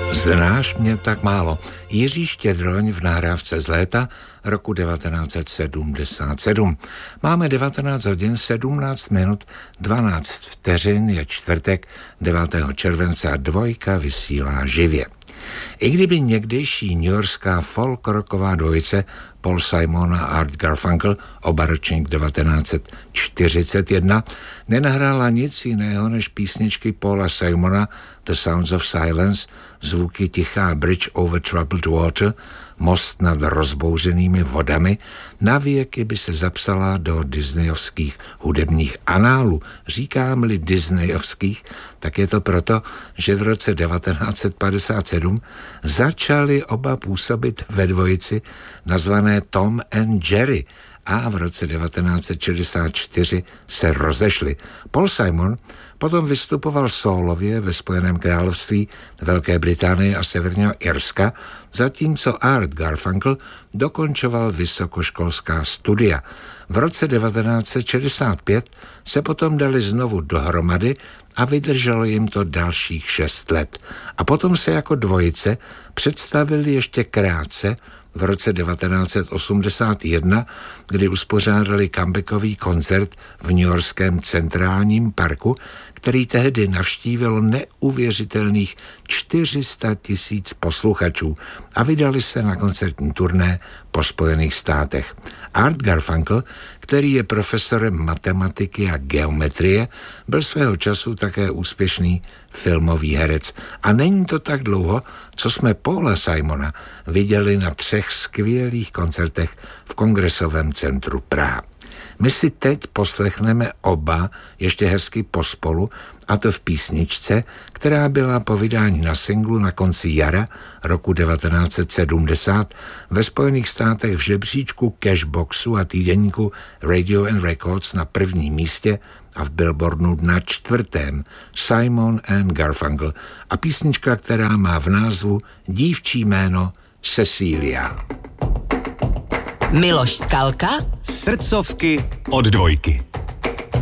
Znáš mě tak málo. Jiří Štědroň v nahrávce z léta roku 1977. Máme 19 hodin 17 minut 12 vteřin, je čtvrtek 9. července a Dvojka vysílá živě. I kdyby někdejší newyorská folk-rocková dvojice Paul Simon a Art Garfunkel, oba ročník 1941, nenahrála nic jiného než písničky Paula Simona The Sounds of Silence, zvuky tichá Bridge over Troubled Water, Most nad rozbouřenými vodami, na věky by se zapsala do disneyovských hudebních análů. Říkám-li disneyovských, tak je to proto, že v roce 1957 začali oba působit ve dvojici nazvané Tom and Jerry a v roce 1964 se rozešli. Paul Simon potom vystupoval sólově ve Spojeném království, Velké Británie a Severního Irska, zatímco Art Garfunkel dokončoval vysokoškolská studia. V roce 1965 se potom dali znovu dohromady a vydrželo jim to dalších 6 let. A potom se jako dvojice představili ještě krátce v roce 1981, kdy uspořádali comebackový koncert v newyorském Centrálním parku, který tehdy navštívilo neuvěřitelných 400 000 posluchačů a vydali se na koncertní turné po Spojených státech. Art Garfunkel, který je profesorem matematiky a geometrie, byl svého času také úspěšný filmový herec. A není to tak dlouho, co jsme Paula Simona viděli na 3 skvělých koncertech v Kongresovém centru Praha. My si teď poslechneme oba ještě hezky pospolu, a to v písničce, která byla po vydání na singlu na konci jara roku 1970 ve Spojených státech v žebříčku Cashboxu a týdeníku Radio and Records na 1. místě a v Billboardu na 4. Simon and Garfunkel a písnička, která má v názvu dívčí jméno Cecilia. Miloš Skalka, srdcovky od Dvojky.